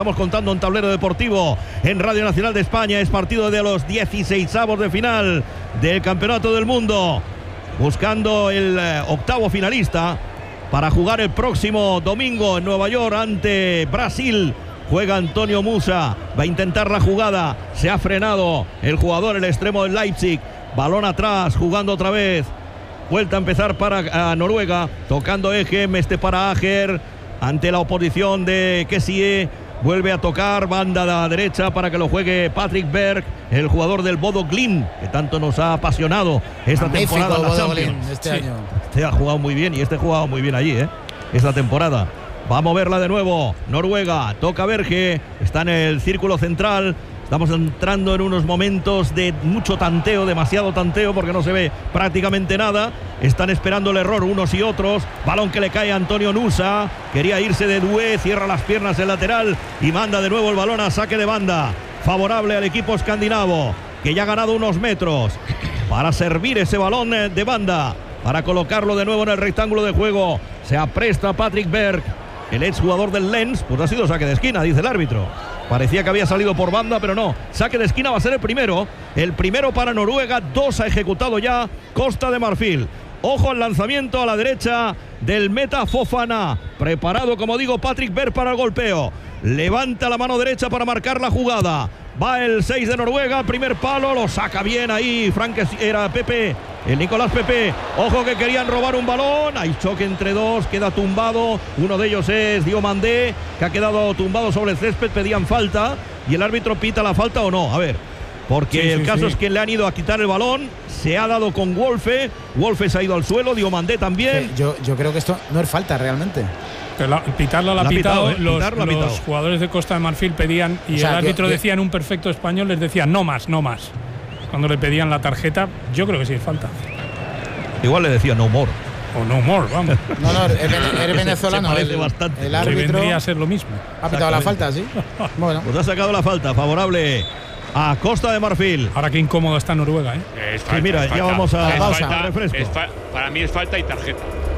Estamos contando un tablero deportivo en Radio Nacional de España. Es partido de los 16avos de final del Campeonato del Mundo, buscando el octavo finalista para jugar el próximo domingo en Nueva York ante Brasil. Juega Antonio Musa, va a intentar la jugada, se ha frenado el jugador, el extremo del Leipzig. Balón atrás, jugando otra vez. Vuelta a empezar para Noruega, tocando Egem, para Ager, ante la oposición de Kessie. Vuelve a tocar, banda de la derecha para que lo juegue Patrick Berg, el jugador del Bodo Glimt, que tanto nos ha apasionado esta temporada en la Champions. Este año. Este ha jugado muy bien y este ha jugado muy bien allí, esta temporada. Va a moverla de nuevo Noruega, toca Berge, está en el círculo central. Estamos entrando en unos momentos de mucho tanteo, demasiado tanteo, porque no se ve prácticamente nada. Están esperando el error unos y otros. Balón que le cae a Antonio Nusa. Quería irse de Doué, cierra las piernas el lateral y manda de nuevo el balón a saque de banda. Favorable al equipo escandinavo, que ya ha ganado unos metros para servir ese balón de banda, para colocarlo de nuevo en el rectángulo de juego. Se apresta Patrick Berg, el exjugador del Lens. Pues ha sido saque de esquina, dice el árbitro. Parecía que había salido por banda, pero no. Saque de esquina va a ser el primero. El primero para Noruega. 2 ha ejecutado ya Costa de Marfil. Ojo al lanzamiento a la derecha del meta Fofana. Preparado, como digo, Patrick Berg para el golpeo. Levanta la mano derecha para marcar la jugada. Va el 6 de Noruega, primer palo, lo saca bien ahí era Pepe, el Nicolás Pepe. Ojo que querían robar un balón, hay choque entre dos, queda tumbado. Uno de ellos es Diomandé, que ha quedado tumbado sobre el césped. Pedían falta y el árbitro pita la falta o no, a ver. Porque el caso es que le han ido a quitar el balón, se ha dado con Wolfe se ha ido al suelo, Diomandé también. Yo creo que esto no es falta realmente. Pitarla la ha pitado, los jugadores de Costa de Marfil pedían, y el árbitro decía en un perfecto español, les decía no más. Cuando le pedían la tarjeta, yo creo que sí es falta. Igual le decía no more. O no more, vamos. No, eres venezolano. El árbitro vendría a ser lo mismo. Ha pitado la falta, sí. Bueno. Pues ha sacado la falta, favorable a Costa de Marfil. Ahora qué incómodo está Noruega, Sí, mira, ya vamos a pausa. Refresco. Para mí es falta y tarjeta.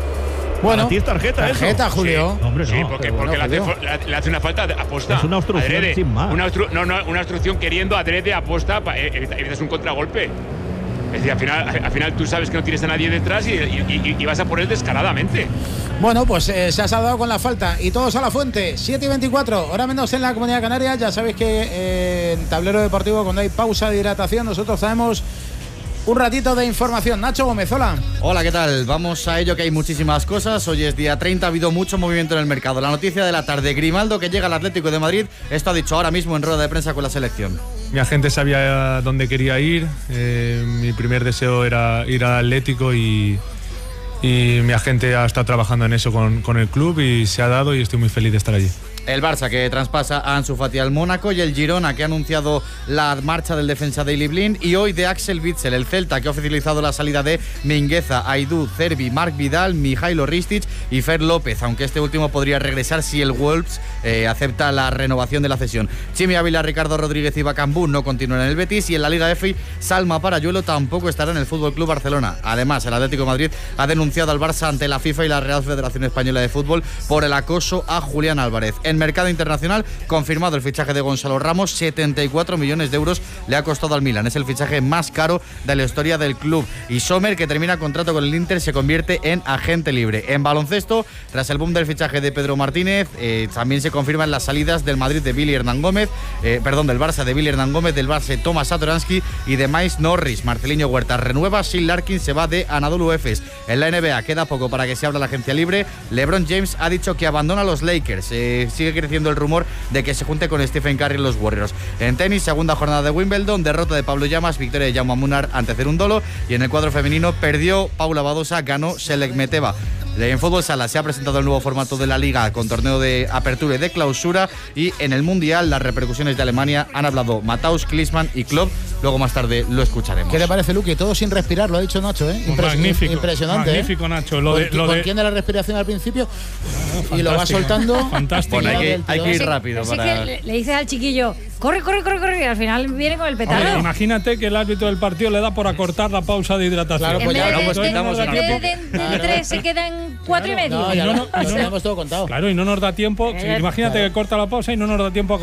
Bueno, ¿a ti es tarjeta eso? Julio. Sí, hombre, no, porque le hace una falta aposta. Es una obstrucción adrede, sin más. Una obstrucción queriendo adrede aposta, evitas un contragolpe. Es decir, al final tú sabes que no tienes a nadie detrás y vas a por él descaradamente. Bueno, pues se ha saldado con la falta y todos a la fuente. 7:24, hora menos en la Comunidad Canaria. Ya sabéis que en Tablero Deportivo, cuando hay pausa de hidratación, nosotros traemos un ratito de información. Nacho Gómez, hola. Hola, ¿qué tal? Vamos a ello, que hay muchísimas cosas. Hoy es día 30, ha habido mucho movimiento en el mercado. La noticia de la tarde, Grimaldo, que llega al Atlético de Madrid. Esto ha dicho ahora mismo en rueda de prensa con la selección. Mi agente sabía dónde quería ir. Mi primer deseo era ir al Atlético y mi agente ha estado trabajando en eso con el club y se ha dado y estoy muy feliz de estar allí. El Barça, que traspasa a Ansu Fati al Mónaco, y el Girona, que ha anunciado la marcha del defensa Daley Blind, y hoy de Axel Witsel, el Celta, que ha oficializado la salida de Mingueza, Aidú, Cervi, Marc Vidal, Mijailo Ristic y Fer López, aunque este último podría regresar si el Wolves acepta la renovación de la cesión. Chimi Ávila, Ricardo Rodríguez y Bacambú no continúan en el Betis, y en la Liga F, Salma Parayuelo tampoco estará en el FC Barcelona. Además, el Atlético de Madrid ha denunciado al Barça ante la FIFA y la Real Federación Española de Fútbol por el acoso a Julián Álvarez. En mercado internacional, confirmado el fichaje de Gonzalo Ramos, 74 millones de euros le ha costado al Milan. Es el fichaje más caro de la historia del club. Y Sommer, que termina contrato con el Inter, se convierte en agente libre. En baloncesto, tras el boom del fichaje de Pedro Martínez, también se confirman las salidas del Madrid de Billy Hernán Gómez, del Barça de Billy Hernán Gómez, del Barça Tomás Satoransky y de Miles Norris. Marceliño Huerta renueva, Shane Larkin se va de Anadolu Efes. En la NBA queda poco para que se abra la agencia libre. LeBron James ha dicho que abandona los Lakers. Sigue creciendo el rumor de que se junte con Stephen Curry en los Warriors. En tenis, segunda jornada de Wimbledon, derrota de Pablo Llamas, victoria de Jaume Munar ante Cerúndolo, y en el cuadro femenino perdió Paula Badosa, ganó Selekmeteva. En fútbol sala se ha presentado el nuevo formato de la Liga con torneo de apertura y de clausura, y en el Mundial las repercusiones de Alemania han hablado Matthaus, Klinsmann y Klopp. Luego más tarde lo escucharemos. ¿Qué le parece, Luque? Todo sin respirar, lo ha dicho Nacho, Magnífico. Impresionante. Magnífico, Nacho. Contiene la respiración al principio y lo va soltando. Fantástico. Bueno, hay que ir rápido. Pero sí que le dices al chiquillo, corre, y al final viene con el petardo. Oye, imagínate que el árbitro del partido le da por acortar la pausa de hidratación. Claro, pues en vez de 3 se queda en 4 y medio. No, ya lo tenemos todo contado. Claro, y no nos da tiempo. Imagínate que corta la pausa y no nos da tiempo a